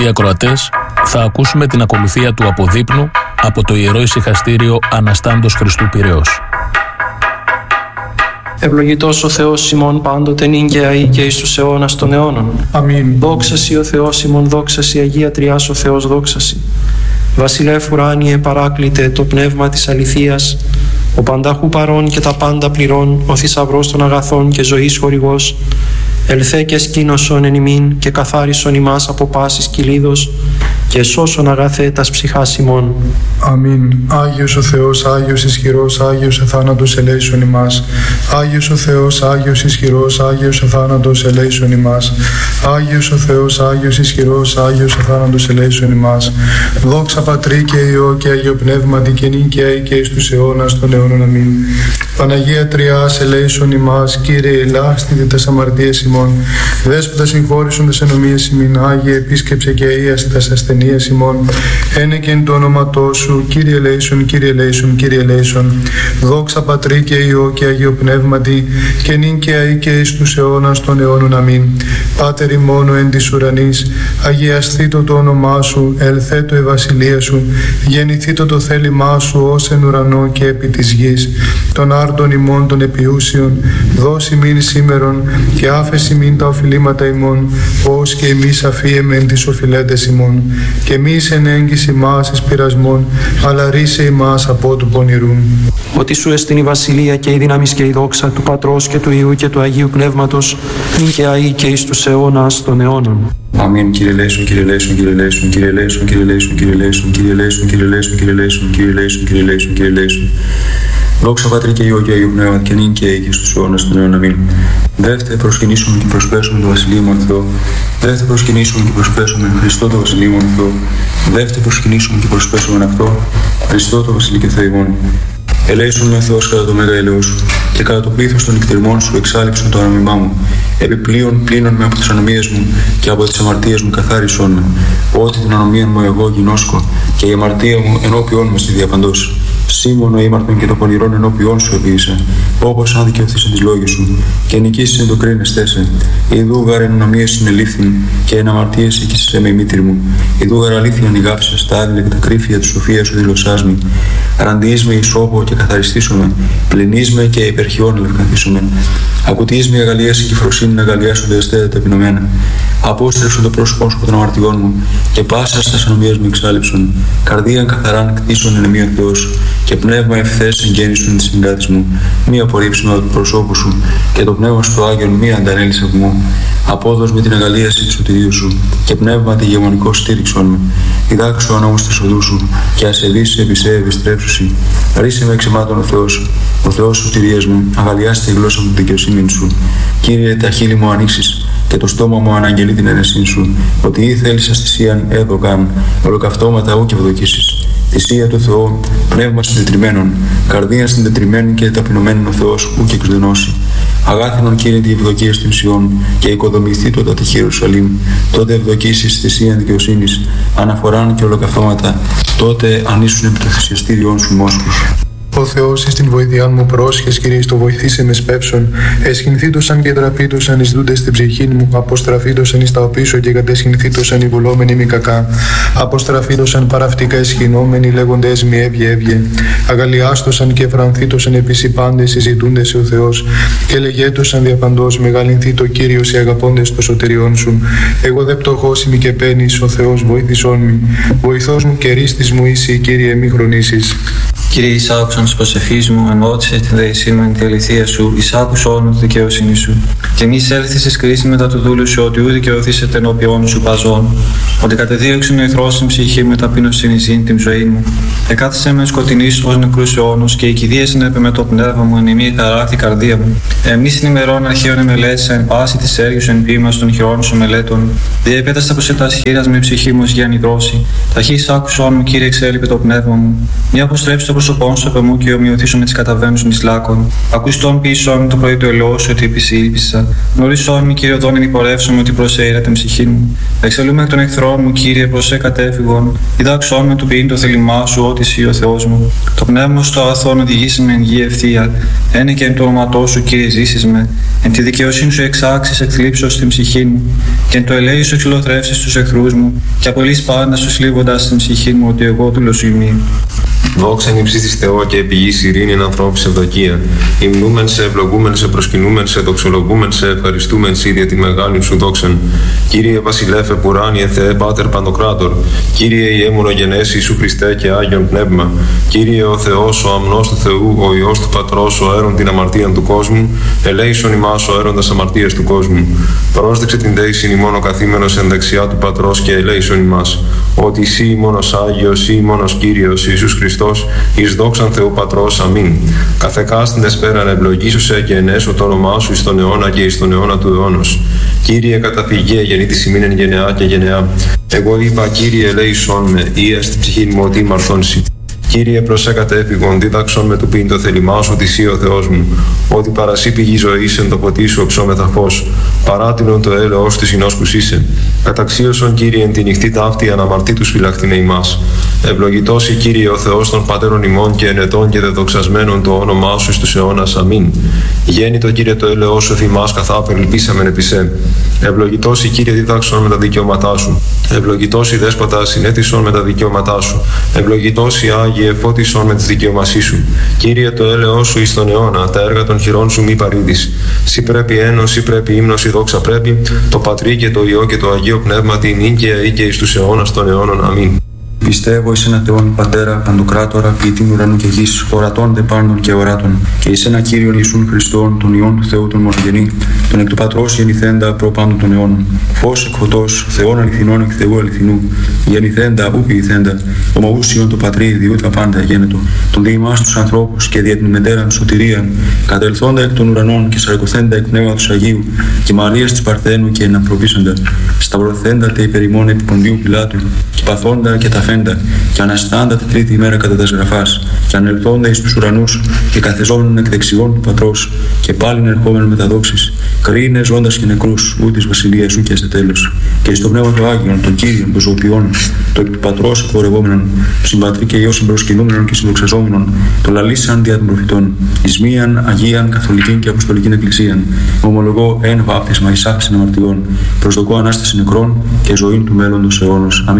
Οι ακροατές θα ακούσουμε την ακολουθία του αποδείπνου από το Ιερό Ησυχαστήριο Αναστάντος Χριστού Πειραιώς. Ευλογητός ο Θεός ημών πάντοτε νυν και αεί και εις τους αιώνας των αιώνων. Αμήν. Δόξα σοι ο Θεός ημών, δόξα σοι Αγία Τριάς ο Θεός, δόξα σοι. Βασιλεύ ουράνιε παράκλητε το πνεύμα της αληθείας, ο πανταχού παρών και τα πάντα πληρών, ο θησαυρός των αγαθών και ζωής χορηγός, ελθέ και σκήνωσον εν ημίν και καθάρισον ημάς από πάσης κυλίδος και σώσον αγαθέ τας ψυχάς ημών. Αμήν. Άγιος ο Θεός, Άγιος ισχυρός, Άγιος αθάνατος ελέησον ημάς. Άγιος ο Θεός, Άγιος ισχυρός, Άγιος αθάνατος ελέησον ημάς. Άγιος ο Θεός, Άγιος ισχυρός, Άγιος αθάνατος ελέησον ημάς. Δόξα Πατρί και Υιό και Αγίο Πνεύματι και νυν και αεί και εις τους αιώνας των αιώνων. Αμήν. Παναγία Τριάς ελέησον ημάς. Κύριε ελάστητε τας αμαρτίες ημών. Δέσποτα συγχώρησον τας ενομίες ημίν. Άγιε επίσκεψε και αΐασε τας ασθενείες ημών. Ένεκεν το όνοματό σου. Κύριε ελέησον, Κύριε ελέησον, Κύριε ελέησον. Δόξα Πατρί και Υιό και Αγίο Πνεύματι και νυν και αεί και εις τους αιώνας των αιώνων. Αμήν. Πάτερ ημών εν της ουρανής, αγιαστήτω το όνομά σου, ελθέτω η βασιλεία σου, γεννηθήτω το θέλημά σου ως εν ουρανό και επί της γης. Των άρτων ημών των επιούσιων, δώσει μην σήμερον και άφεση μην τα οφειλήματα ημών, ως και εμείς αφίεμεν τις οφειλέτες ημών. Και μη εν έγκυση μας εις πειρασμών, αλλά ρίσε ημάς από του πονηρού. Ότι σου εστιν η βασιλεία και η δύναμις και η δόξα του Πατρός και του Υιού και του Αγίου Πνεύματος, νυν και αεί και εις τους αιώνας των αιώνων. Αμήν. Κύριε ελέησον, Κύριε ελέησον, Κύριε ελέησον, Κύριε ελέησον, Κύριε ελέησον, Κύριε ελέησον, Κύριε ελέησον, Κύριε ελέησον, Κύριε ελέησον, Κύριε ελέησον, Κύριε ελέησον, Κύριε ελέησον. Δόξα Πατρί και Υιό και Αγίου Πνεύματι και νυν και αεί και στους αιώνας των αιώνων. Αμήν. Δεύτε προσκυνήσουμε και προσπέσουμε το Βασιλείο μου Θεό. Δεύτε προσκυνήσουμε και προσπέσουμε Χριστό το Βασιλείο μου Θεό. Δεύτε προσκυνήσουμε και προσπέσουμε αυτό Χριστό το Βασιλείο και Θεό ημών. Ελέησον με Θεός κατά το μέγα ελαιό σου και κατά το πλήθος των νυχτηρμών σου εξάλειψον το ανομιμά μου. Επιπλέον πλύνον με από τις ανομίες μου και από τις αμαρτίες μου καθάρισον με. Ότι την ανομία μου εγώ γινώσκω και η αμαρτία μου ενώπιόν με στη διαπαντός. Σήμωνο ήμαρτον και το πονηρόν ενώπιόν σου επίησα, όπως αν δικαιωθείς της λόγης σου, και νικήσεις εν το κρίνεστέσαι. Ιδού γάρ εν ανομίες συνελήφθην, και εν αμαρτίες εκείσαι με η μήτρη μου. Ιδού γάρ αλήθεια νιγάψα, στα άδειλα και τα κρύφια της σοφίας σου δηλωσάς με. Ραντιείς με εις όπο και καθαριστήσομαι, πλυνείς με και υπερχιών λευκαθίσομαι. Ακουτείς με αγαλίας και φροσύνη να αγαλιάσονται εστέτα ταπεινωμένα. Απόστρεψον το πρόσωπό σου από των αμαρτιών μου, και πάσα στα ανομίες μου εξάλειψον. Καρδίαν καθαράν κτίσον εν εμεί ο Θεός, και πνεύμα ευθές εγγέννησον της συγκάτης μου. Μη απορρίψουμε από το προσώπου σου, και το πνεύμα σου το Άγιον μη αντανέλησε από μου. Απόδος με την αγαλίαση του σωτηρίου σου, και πνεύμα τη γεμονικό στήριξον με. Διδάξου ανόμους της οδού σου, και ασεβείς επί σε επιστρέψουσι. Ρίσε με εξαιμάτων ο Θεός σωτηρίας μου, αγαλιάστε τη γλώσσα μου την δικαιοσύνη σου. Κύριε, τα χείλη μου ανοίξεις, και το στόμα μου αναγγελεί την αίρεσή σου, ότι ή θέλεις αστησίαν έδωκαν, ολοκαυτώματα ου και ευδοκίσεις. Θυσία του Θεού, πνεύμα συντετριμένων, καρδία συντετριμένη και ταπεινωμένων ο Θεός ου και εξδενώσει. Αγάθινον Κύριε τη ευδοκία στην Σιών, και οικοδομηθεί το τατεχή Ιερουσαλήμ. Τότε ευδοκίσεις θυσίαν δικαιοσύνης, αναφοράν και ολοκαυτώματα, τότε ανήσουν επί το θυσιαστήριόν σου μόσχους. Ο Θεός εις την βοήθειάν μου πρόσχες, Κύριε, το βοηθήσε με σπεύσον. Εσχυνθήτωσαν και τραπήτωσαν εις δούντες στην ψυχή μου. Αποστραφήτωσαν εις τα οπίσω και κατεσχυνθήτωσαν οι βουλόμενοι μη κακά. Αποστραφήτωσαν παραυτικά εσχυνόμενοι λέγοντες μη έβγε. Αγαλιάστωσαν και φρανθήτωσαν επίσης οι πάντες συζητούντες ο Θεός. Και λεγέτωσαν διαπαντός μεγαλυνθεί το Κύριος οι αγαπώντες το σωτηριών σου. Εγώ δε πτωχός ημι και πένης, ο Θεός βοήθησόν μη. Βοηθός μου και ρίστης μου είσαι, Κύριε, μη χρονίσεις. Κύριε, εισάκουσαν της προσευχής μου, ενώτησε την δεησή μου εν τη αληθεία σου, εισάκουσον τη δικαιοσύνη σου. Και μη έλθεις εις κρίση μετά του δούλου σου, ότι ου δικαιωθήσετε ενώπιόν σου παζών. Ότι κατεδίωξεν ο εχθρός στην ψυχή με ταπείνωσιν εις την ζωή μου. Εκάθισε με σκοτεινής ως νεκρούς αιώνους, και οικηδίασεν επί με το πνεύμα μου, εν ημί χαράχτη καρδία μου. Εμείς την ημερών αρχαίων εμελέτησα, εν πάση της έργης εν ποίημας των χειρών σου μελέτων. Διεπέταστα προς ετάς χείρας με ψυχή μου ως γιάννη δρόση. Ταχύς άκουσον μου, Κύριε, εξέλιπε το πνεύμα μου. Μη αποστρέψει το πρόσωπόν σου από μου και ομοιωθήσω με τις καταβαίνους μισλάκων. Ακουστών πίσω το πρωί του ελαιός ότι επισήλπισα. Γνωρίσόν μη, Κύριε, οδόν ενυπορεύσομαι ότι προσέειρα την ψυχή μου. Εξελούμε εκ των εχθρών μου, Κύριε, προσέ κατέφυγον. Διδάξόν με του ποιήν το θέλημά σου, ότι εσύ ο Θεός μου. Το πνεύμα στο αγαθόν οδηγήσει με εν γη ευθεία. Ένε και εν το όνοματό σου, Κύριε, ζήσεις με. Εν τη δικαιοσύνη σου εξάξεις εκθλίψος στην ψυχή μου. Και εν το ελέη σου εξυλοθρεύσεις τους εχθρούς μου. Και απολύς πάντα σου σλίβοντας στην ψυχή μου, ότι εγώ δούλος ημί. Δόξα νυψή της Θεό και επιγής ειρήνη εν ανθρώπης ευδοκία. Υμνούμεν σε, ευλογούμεν σε, προσκυνούμεν σε, δοξολογούμεν σε, ευχαριστούμεν σε για τη μεγάλη σου δόξαν. Κύριε Βασιλέφε Πουράνιε Θεέ Πάτερ Παντοκράτορ. Κύριε Ιε μονογενές Ιησού Χριστέ και Άγιον Πνεύμα. Κύριε ο Θεός, ο αμνός του Θεού, ο Υιός του Πατρός, ο αίρον την αμαρτία του κόσμου. Ελέησον ημάς ο αίροντας αμαρτίας του κόσμου. Πρόσδεξε την δέησιν ημών ο καθήμενος εν δεξιά του Πατρός και ελέησον ημάς. Ότι εσύ μόνος Άγιος, ή μόνος Κύριος Ιησούς Χριστός, εις δόξαν Θεού Πατρός, αμήν. Καθεκάστην εσπέραν ευλογήσωσε και ενέσω το όνομά σου εις τον αιώνα και εις τον αιώνα του αιώνος. Κύριε καταφυγέ γεννήτης ημίν εν γενεά και γενεά. Εγώ είπα, Κύριε ελέησον με, ή στην ψυχή μου ότι μαρθώνσει. Κύριε προσέ κατέφυγον, δίδαξον με του πίν το θέλημά σου, ότι εσύ ο Θεός μου. Ότι παρασύ πηγή ζωής εν το ποτί σου οξόμεθα φως. Παράτηνον το έλεος της ενόσκους είσαι. Καταξίωσον, Κύριε, εν τη νυχτή ταύτη αναμαρτήτους φυλαχτήνε ημάς. Ευλογητός η Κύριε ο Θεός των πατέρων ημών και ενετών και δεδοξασμένων το όνομά σου εις τους αιώνας. Αμήν. Γέννητο, Κύριε, το έλεος σου θυμάς καθάπερ ελπίσαμεν επί σε. Ευλογητός η Κύριε δίδαξον με τα δικαιώματά σου. Ευλογητός η Δέσποτα συνέτησον με τα δικαιώματά σου. Ευλογητός η Άγιε φώτισον με τις δικαιωμασίες σου. Κύριε, το έλεος σου εις τον αιώνα, τα έργα των χειρών σου μη παρήδεις. Σύ πρέπει ένος, σύ πρέπει ύμνος, η δόξα πρέπει, το Πατρί και το Υιό και το Αγίο Πνεύμα την νίκαια ή και εις τους αιώνας των αιώνων. Αμήν. Πιστεύω εις ένα Θεόν Πατέρα, Παντοκράτορα, ποιητήν ουρανού και γης, ορατών δε πάντων και οράτων, και εις ένα Κύριον Ιησούν Χριστόν, τον Υιόν του Θεού τον μονογενή, τον εκ του Πατρός γεννηθέντα προ πάντων των αιώνων. Φως εκ φωτός, Θεόν αληθινών εκ Θεού αληθινού, γεννηθέντα ου ποιηθέντα, ομοούσιον το Πατρί διού τα πάντα γένετο, τον διημάς τους ανθρώπους και δια την μετέραν σωτηρίαν, κατελθόντα εκ των ουρανών και σαρκωθέντα εκ πνεύματος Αγίου, και Μαρίας της Παρθένου και εναπροβήσαντα, σταυρωθέντα τε υπερημών επί Ποντίου Πιλάτου, και παθόντα και τα και αναστάντα τη τρίτη ημέρα κατά τας γραφάς, και ανελθόντα εις τους ουρανούς, και καθεζόμενον εκ δεξιών του Πατρός, και πάλιν ερχόμενον με τα δόξης, κρίνε ζώντας και νεκρούς, ού της βασιλείας σου και σε τέλος. Και στο πνεύμα του Άγιον, των Κύριων, των Ζωοποιών, το εκ του Πατρός εκπορευόμενον, συμπατρί και Υιό συμπροσκυνούμενον και συνδοξαζόμενον, το λαλήσαν δια των προφητών, εις μίαν Αγίαν Καθολικήν και Αποστολικήν Εκκλησίαν, ομολογώ εν βάπτισμα εις άφησιν αμαρτιών, προσδοκώ ανάσταση νεκρών και ζωή του μέλλοντος αιώνος. Αμήν.